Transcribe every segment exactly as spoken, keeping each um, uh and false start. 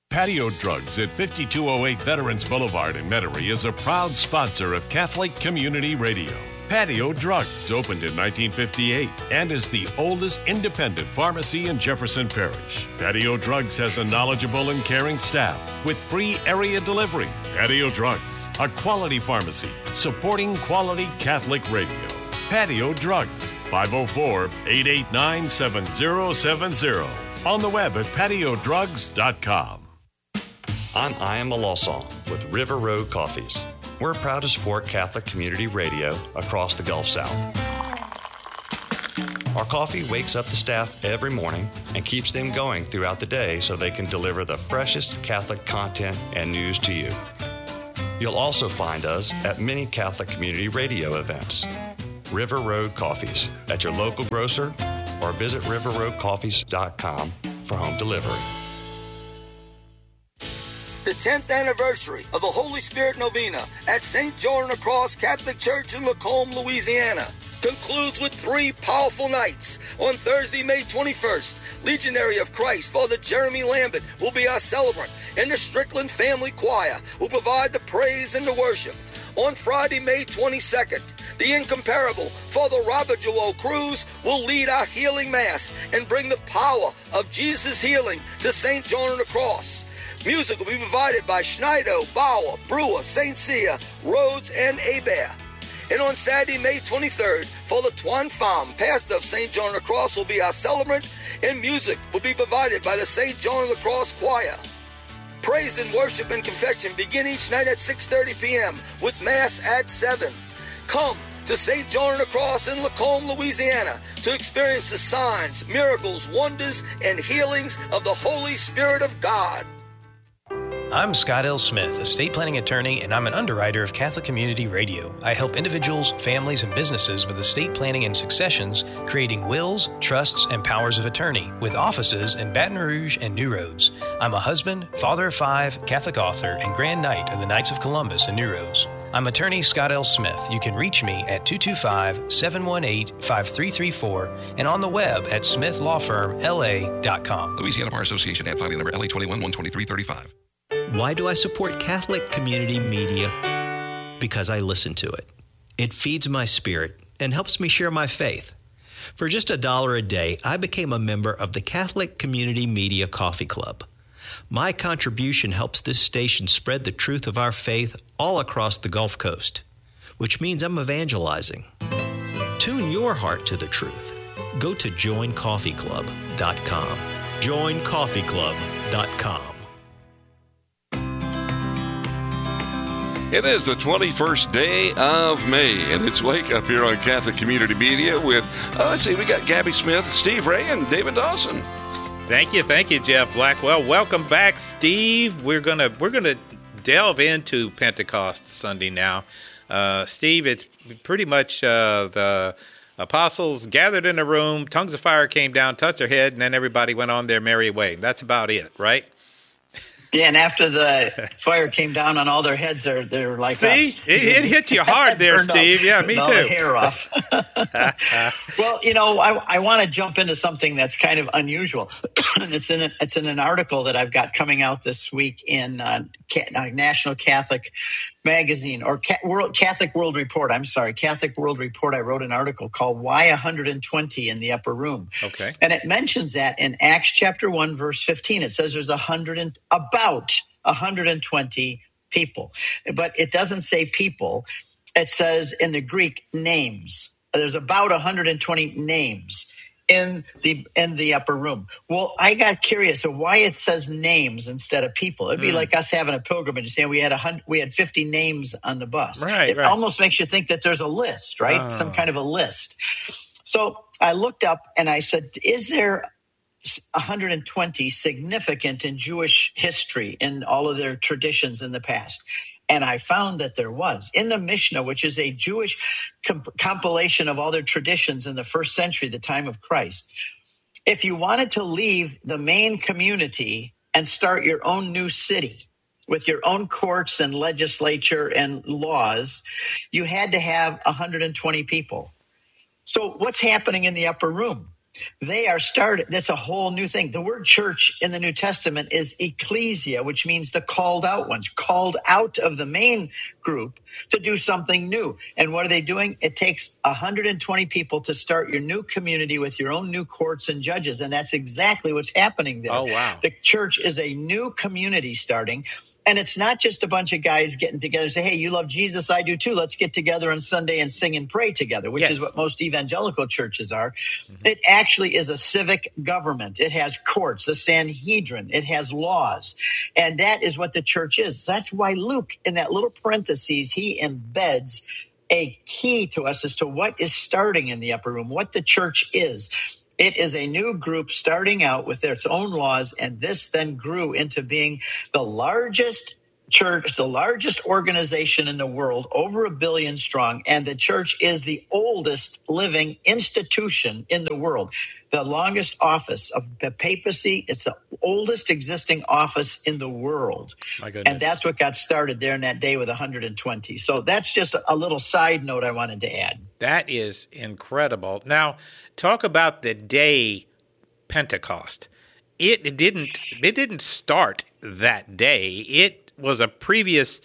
Patio Drugs at fifty-two oh eight Veterans Boulevard in Metairie is a proud sponsor of Catholic Community Radio. Patio Drugs opened in nineteen fifty-eight and is the oldest independent pharmacy in Jefferson Parish. Patio Drugs has a knowledgeable and caring staff with free area delivery. Patio Drugs, a quality pharmacy supporting quality Catholic radio. Patio Drugs, five oh four, eight eight nine, seven oh seven oh. On the web at patio drugs dot com. I'm Ian Malosson with River Road Coffees. We're proud to support Catholic Community Radio across the Gulf South. Our coffee wakes up the staff every morning and keeps them going throughout the day so they can deliver the freshest Catholic content and news to you. You'll also find us at many Catholic Community Radio events. River Road Coffees at your local grocer or visit river road coffees dot com for home delivery. The tenth anniversary of the Holy Spirit Novena at Saint John of the Cross Catholic Church in Lacombe, Louisiana, concludes with three powerful nights. On Thursday, May twenty-first, Legionary of Christ, Father Jeremy Lambert, will be our celebrant, and the Strickland Family Choir will provide the praise and the worship. On Friday, May twenty-second, the incomparable Father Robert Joel Cruz will lead our healing mass and bring the power of Jesus' healing to Saint John of the Cross. Music will be provided by Schneider, Bauer, Brewer, Saint Cia, Rhodes, and Hebert. And on Saturday, May twenty-third, Father Tuan Pham, pastor of Saint John of the Cross, will be our celebrant, and music will be provided by the Saint John of the Cross Choir. Praise and worship and confession begin each night at six thirty p.m. with Mass at seven. Come to Saint John of the Cross in Lacombe, Louisiana to experience the signs, miracles, wonders, and healings of the Holy Spirit of God. I'm Scott L. Smith, estate planning attorney, and I'm an underwriter of Catholic Community Radio. I help individuals, families, and businesses with estate planning and successions, creating wills, trusts, and powers of attorney, with offices in Baton Rouge and New Roads. I'm a husband, father of five, Catholic author, and Grand Knight of the Knights of Columbus in New Roads. I'm attorney Scott L. Smith. You can reach me at two two five, seven one eight, five three three four and on the web at smith law firm l a dot com. Louisiana Bar Association, ad filing number L A twenty-one one twenty-three thirty-five. Why do I support Catholic Community Media? Because I listen to it. It feeds my spirit and helps me share my faith. For just a dollar a day, I became a member of the Catholic Community Media Coffee Club. My contribution helps this station spread the truth of our faith all across the Gulf Coast, which means I'm evangelizing. Tune your heart to the truth. Go to join coffee club dot com. join coffee club dot com. It is the twenty-first day of May, and it's Wake Up here on Catholic Community Media with, uh, let's see, we got Gabby Smith, Steve Ray, and David Dawson. Thank you, thank you, Jeff Blackwell. Welcome back, Steve. We're gonna we're gonna delve into Pentecost Sunday now. Uh, Steve, it's pretty much uh, the apostles gathered in a room, tongues of fire came down, touched their head, and then everybody went on their merry way. That's about it, right? Yeah, and after the fire came down on all their heads, they're they're like See? us. It, it hit you hard there, Steve. Off, yeah, me too. all the hair off. Well, you know, I, I want to jump into something that's kind of unusual. And it's in a, it's in an article that I've got coming out this week in uh, Ca- National Catholic Magazine or Ca- World, Catholic World Report. I'm sorry, Catholic World Report. I wrote an article called "Why one hundred twenty in the Upper Room?" Okay, and it mentions that in Acts chapter one, verse fifteen. It says there's a hundred and about one hundred twenty people, but it doesn't say people. It says in the Greek names. There's about one hundred twenty names in the in the upper room. Well, I got curious of why it says names instead of people. It'd be mm. like us having a pilgrimage, saying we had a hundred, we had fifty names on the bus. Right, it right. almost makes you think that there's a list, right? Oh. Some kind of a list. So I looked up and I said, is there one hundred twenty significant in Jewish history in all of their traditions in the past? And I found that there was. In the Mishnah, which is a Jewish comp- compilation of all their traditions in the first century, the time of Christ, if you wanted to leave the main community and start your own new city with your own courts and legislature and laws, you had to have one hundred twenty people. So what's happening in the upper room? They are started. That's a whole new thing. The word church in the New Testament is ecclesia, which means the called out ones, called out of the main group to do something new. And what are they doing? It takes one hundred twenty people to start your new community with your own new courts and judges. And that's exactly what's happening there. Oh, wow. The church is a new community starting. And it's not just a bunch of guys getting together and say, hey, you love Jesus, I do too. Let's get together on Sunday and sing and pray together, which Yes. is what most evangelical churches are. Mm-hmm. It actually is a civic government. It has courts, the Sanhedrin. It has laws. And that is what the church is. That's why Luke, in that little parentheses, he embeds a key to us as to what is starting in the upper room, what the church is. It is a new group starting out with its own laws, and this then grew into being the largest church, the largest organization in the world, over a billion strong, and the church is the oldest living institution in the world. The longest office of the papacy, it's the oldest existing office in the world. My goodness. And that's what got started there in that day with one hundred twenty. So that's just a little side note I wanted to add. That is incredible. Now, talk about the day Pentecost. It didn't it didn't start that day. It was a previous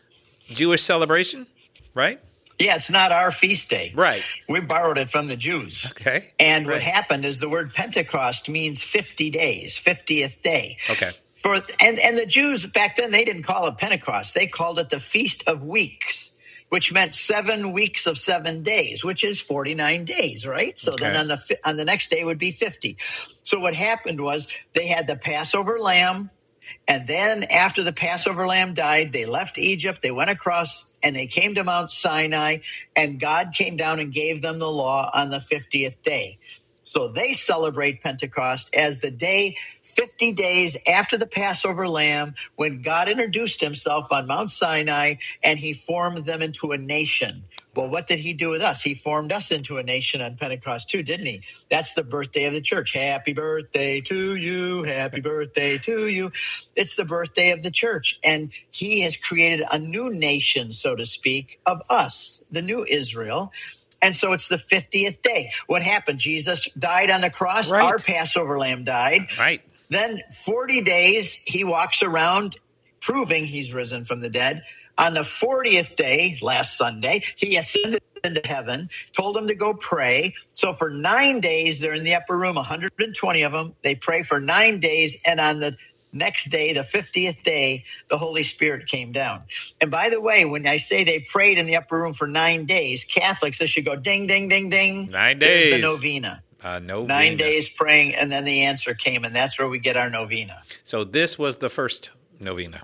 Jewish celebration, right? Yeah, it's not our feast day. Right. We borrowed it from the Jews. Okay. And right. what happened is the word Pentecost means fifty days, fiftieth day. Okay. For and, and the Jews back then, they didn't call it Pentecost. They called it the Feast of Weeks, which meant seven weeks of seven days, which is forty-nine days, right? So okay. then on the on the next day would be fifty. So what happened was they had the Passover lamb. And then after the Passover lamb died, they left Egypt, they went across, and they came to Mount Sinai, and God came down and gave them the law on the fiftieth day. So they celebrate Pentecost as the day, fifty days after the Passover lamb, when God introduced himself on Mount Sinai, and he formed them into a nation. Well, what did he do with us? He formed us into a nation on Pentecost too, didn't he? That's the birthday of the church. Happy birthday to you. Happy birthday to you. It's the birthday of the church. And he has created a new nation, so to speak, of us, the new Israel. And so it's the fiftieth day. What happened? Jesus died on the cross. Right. Our Passover lamb died. Right. Then forty days he walks around proving he's risen from the dead. On the fortieth day, last Sunday, he ascended into heaven, told them to go pray. So for nine days, they're in the upper room, one hundred twenty of them. They pray for nine days. And on the next day, the fiftieth day, the Holy Spirit came down. And by the way, when I say they prayed in the upper room for nine days, Catholics, this should go ding, ding, ding, ding. Nine days. There's the novena. Uh, novena. Nine days praying, and then the answer came, and that's where we get our novena. So this was the first novena.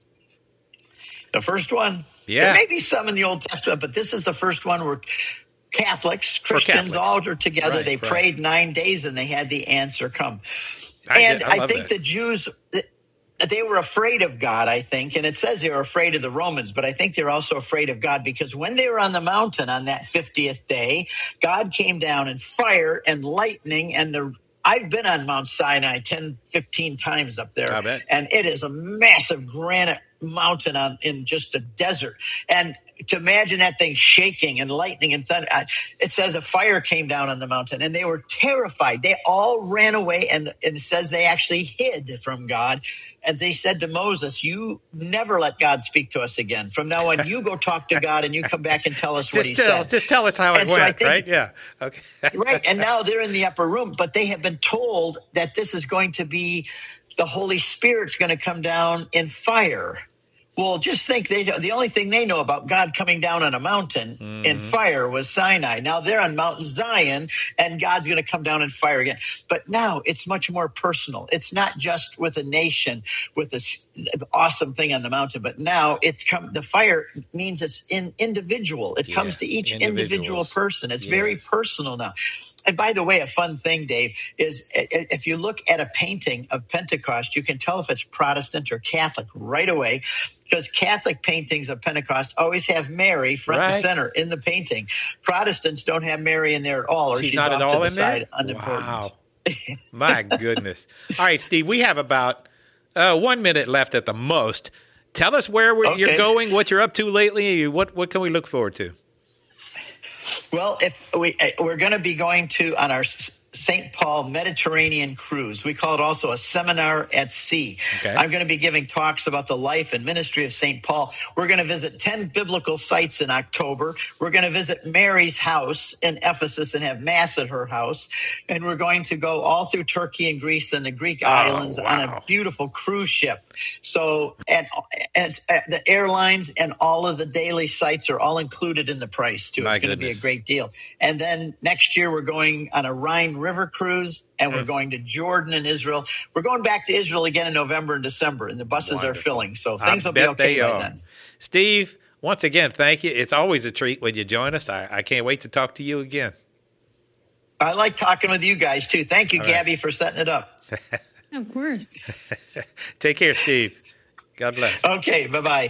The first one. Yeah. There may be some in the Old Testament, but this is the first one where Catholics, Christians, Catholics. all are together. Right, they right. prayed nine days, and they had the answer come. I and get- I I, love think that. the Jews, they were afraid of God, I think. And it says they were afraid of the Romans, but I think they're also afraid of God because when they were on the mountain on that fiftieth day, God came down in fire and lightning and the I've been on Mount Sinai ten, fifteen times up there. I bet. And it is a massive granite mountain on in just the desert. And to imagine that thing shaking and lightning and thunder, it says a fire came down on the mountain and they were terrified. They all ran away, and, and it says they actually hid from God. And they said to Moses, you never let God speak to us again. From now on, you go talk to God and you come back and tell us what Just he tell, said. just tell us how it And so I went, think- right? Yeah. Okay. Right. And now they're in the upper room, but they have been told that this is going to be the Holy Spirit's going to come down in fire. Well, just think they the only thing they know about God coming down on a mountain Mm-hmm. in fire was Sinai. Now they're on Mount Zion and God's going to come down in fire again. But now it's much more personal. It's not just with a nation with this awesome thing on the mountain, but now it's come the fire means it's in individual. It Yeah, comes to each individual individuals. person. It's very Yes. personal now. And by the way, a fun thing, Dave, is if you look at a painting of Pentecost, you can tell if it's Protestant or Catholic right away, because Catholic paintings of Pentecost always have Mary front Right. and center in the painting. Protestants don't have Mary in there at all, or She's she's, not off at to all the in there? side, unimportant. Wow. My goodness. All right, Steve, we have about uh, one minute left at the most. Tell us where we're, you're Okay. going, what you're up to lately. What, what can we look forward to? Well, if we we're going to be going to on our s- Saint Paul Mediterranean Cruise. We call it also a seminar at sea. Okay. I'm going to be giving talks about the life and ministry of Saint Paul. We're going to visit ten biblical sites in October. We're going to visit Mary's house in Ephesus and have Mass at her house. And we're going to go all through Turkey and Greece and the Greek oh, islands wow. on a beautiful cruise ship. So and, and, and the airlines and all of the daily sites are all included in the price, too. My it's going goodness. to be a great deal. And then next year, we're going on a Rhine River cruise, and we're going to Jordan and Israel. We're going back to Israel again in November and December, and the buses Wonderful. are filling, so things I will be okay by are. then. Steve, once again, thank you. It's always a treat when you join us. I, I can't wait to talk to you again. I like talking with you guys, too. Thank you, All Gabby, right. for setting it up. Of course. Take care, Steve. God bless. Okay, bye-bye.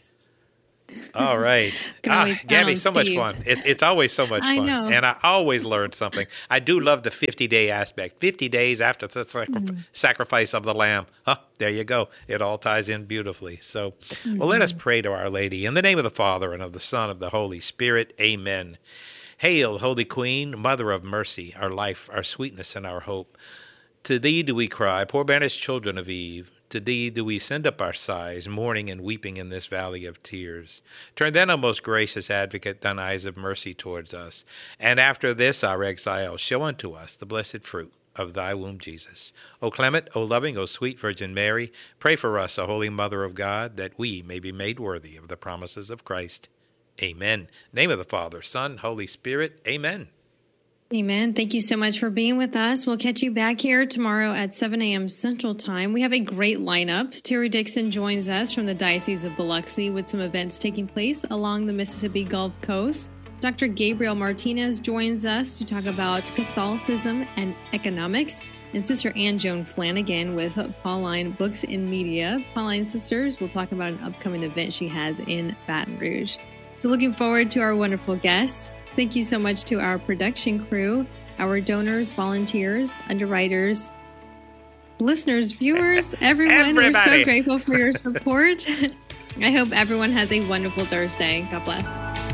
All right. Ah, Gabby, so Steve. much fun. It, it's always so much fun. I know. And I always learn something. I do love the fifty-day aspect. fifty days after the sacri- mm. sacrifice of the lamb. Huh, there you go. It all ties in beautifully. So, mm-hmm. well, let us pray to Our Lady. In the name of the Father, and of the Son, and of the Holy Spirit. Amen. Hail, Holy Queen, Mother of Mercy, our life, our sweetness, and our hope. To thee do we cry, poor banished children of Eve. To thee do we send up our sighs, mourning and weeping in this valley of tears. Turn then, O most gracious Advocate, thine eyes of mercy towards us. And after this our exile, show unto us the blessed fruit of thy womb, Jesus. O clement, O loving, O sweet Virgin Mary, pray for us, O Holy Mother of God, that we may be made worthy of the promises of Christ. Amen. In the name of the Father, Son, Holy Spirit. Amen. Amen. Thank you so much for being with us. We'll catch you back here tomorrow at seven a.m. Central Time. We have a great lineup. Terry Dixon joins us from the Diocese of Biloxi with some events taking place along the Mississippi Gulf Coast. Doctor Gabriel Martinez joins us to talk about Catholicism and economics. And Sister Ann Joan Flanagan with Pauline Books and Media. Pauline Sisters will talk about an upcoming event she has in Baton Rouge. So looking forward to our wonderful guests. Thank you so much to our production crew, our donors, volunteers, underwriters, listeners, viewers, everyone. Everybody. We're so grateful for your support. I hope everyone has a wonderful Thursday. God bless.